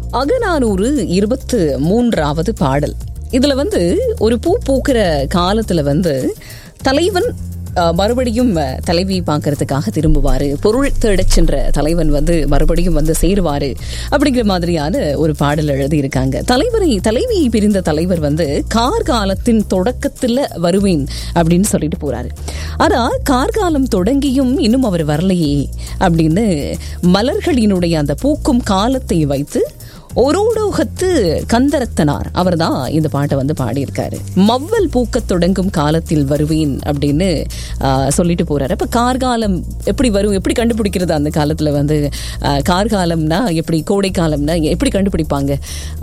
அகநானூறு 23வது பாடல். இதுல வந்து ஒரு பூ பூக்கிற காலத்துல வந்து தலைவன் மறுபடியும் தலைவியை பார்க்கறதுக்காக திரும்புவாரு, பொருள் தேடச் சென்ற தலைவன் வந்து மறுபடியும் வந்து சேருவாரு அப்படிங்கிற மாதிரியான ஒரு பாடல் எழுதி இருக்காங்க. தலைவியை பிரிந்த தலைவர் வந்து கார்காலத்தின் தொடக்கத்துல வருவேன் அப்படின்னு சொல்லிட்டு போறாரு. ஆனா கார்காலம் தொடங்கியும் இன்னும் அவர் வரலையே அப்படின்னு மலர்களினுடைய அந்த பூக்கும் காலத்தை வைத்து ஒரோடோகத்து கந்தரத்தனார் அவர் தான் இந்த பாட்டை வந்து பாடியிருக்காரு. மவ்வல் பூக்க தொடங்கும் காலத்தில் வருவேன் அப்படின்னு சொல்லிட்டு போறாரு. அப்ப கார்காலம் எப்படி வரும், எப்படி கண்டுபிடிக்கிறது? அந்த காலத்துல வந்து கார்காலம்னா எப்படி, கோடை காலம்னா எப்படி கண்டுபிடிப்பாங்க?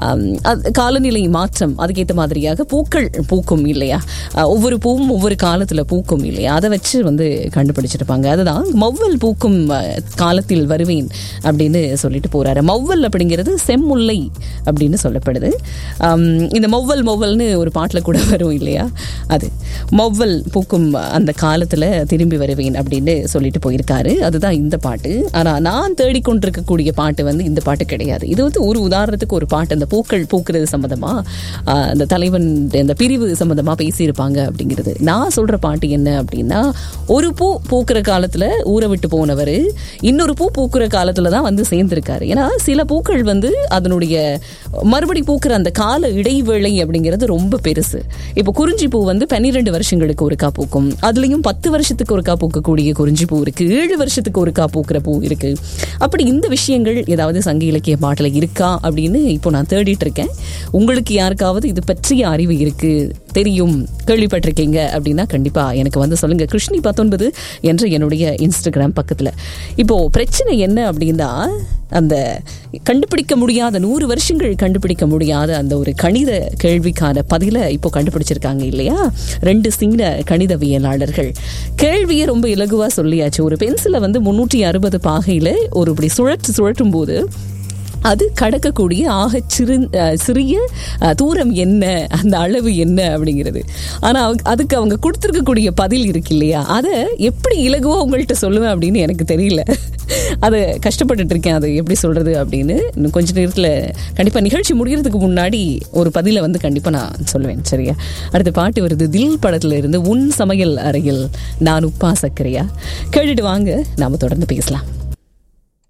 காலநிலை மாற்றம் அதுக்கேற்ற மாதிரியாக பூக்கள் பூக்கும் இல்லையா, ஒவ்வொரு பூவும் ஒவ்வொரு காலத்துல பூக்கும் இல்லையா, அதை வச்சு வந்து கண்டுபிடிச்சிருப்பாங்க. அதுதான் மவ்வல் பூக்கும் காலத்தில் வருவேன் அப்படின்னு சொல்லிட்டு போறாரு. மவ்வல் அப்படிங்கிறது செம்முல்லை அப்படின்னு சொல்லப்படுது. இந்த மவ்வல்னு ஒரு பாட்டுல கூட வரும் இல்லையா, அது மவ்வல் பூக்கும் அந்த காலத்துல திரும்பி வருவேன் அப்படின்னு சொல்லிட்டு போயிருக்காரு. அதுதான் இந்த பாட்டு. ஆனா நான் தேடிக்கொண்டிருக்கக்கூடிய பாட்டு வந்து இந்த பாட்டு கிடையாது. இது வந்து ஒரு உதாரணத்துக்கு ஒரு பாட்டு, அந்த பூக்கள் பூக்கிறது சம்பந்தமா, அந்த தலைவன் இந்த பிரிவு சம்பந்தமா பேசியிருப்பாங்க அப்படிங்கிறது. நான் சொல்ற பாட்டு என்ன அப்படின்னா, ஒரு பூ பூக்கிற காலத்துல ஊற விட்டு போனவர் இன்னொரு பூ பூக்கிற காலத்துலதான் வந்து சேர்ந்திருக்காரு. ஏன்னா சில பூக்கள் வந்து அதனுடைய மறுபடி பூக்கிற அந்த கால இடைவேளை அப்படிங்கிறது ரொம்ப பெருசு. இப்போ குறிஞ்சி பூ வந்து 12 வருஷங்களுக்கு ஒருக்கா பூக்கும். அதுலயும் 10 வருஷத்துக்கு ஒருக்கா பூக்கக்கூடிய குறிஞ்சி பூ இருக்கு, 7 வருஷத்துக்கு ஒருக்கா பூக்கிற பூ இருக்கு. அப்படி இந்த விஷயங்கள் ஏதாவது சங்க இலக்கிய பாட்டுல இருக்கா அப்படின்னு இப்போ நான் தேடிட்டு இருக்கேன். உங்களுக்கு யாருக்காவது இது பற்றிய அறிவு இருக்கு, தெரியும், கேள்விப்பட்டிருக்கீங்க அப்படின்னா கண்டிப்பா எனக்கு வந்து சொல்லுங்க. கிருஷ்ணி 19 என்ற என்னுடைய இன்ஸ்டாகிராம் பக்கத்துல. இப்போ பிரச்சனை என்ன அப்படின்னா, அந்த கண்டுபிடிக்க முடியாத 100 வருஷங்கள் கண்டுபிடிக்க முடியாத அந்த ஒரு கணித கேள்விக்கான பதில இப்போ கண்டுபிடிச்சிருக்காங்க இல்லையா 2 சீன கணிதவியலாளர்கள். கேள்வியை ரொம்ப இலகுவா சொல்லியாச்சு. ஒரு பென்சிலை வந்து 360 பாகையில ஒரு இப்படி சுழற்றும் போது அது கடக்கக்கூடிய ஆக சிறிய தூரம் என்ன, அந்த அளவு என்ன அப்படிங்கிறது. ஆனா அதுக்கு அவங்க கொடுத்துருக்கக்கூடிய பதில் இருக்கு இல்லையா, அதை எப்படி இலகுவா உங்கள்கிட்ட சொல்லுவேன் அப்படின்னு எனக்கு தெரியல. அதை கஷ்டப்பட்டுட்டு இருக்கேன், அது எப்படி சொல்றது அப்படின்னு. இன்னும் கொஞ்ச நேரத்தில் கண்டிப்பா நிகழ்ச்சி முடிகிறதுக்கு முன்னாடி ஒரு பதில வந்து கண்டிப்பா நான் சொல்லுவேன். சரியா? அடுத்த பாட்டு வருது, தில் படத்துல இருந்து உன் சமையல் அறையில் நான் உப்பா சர்க்கரையா. கேட்டுட்டு வாங்க, நாம தொடர்ந்து பேசலாம்.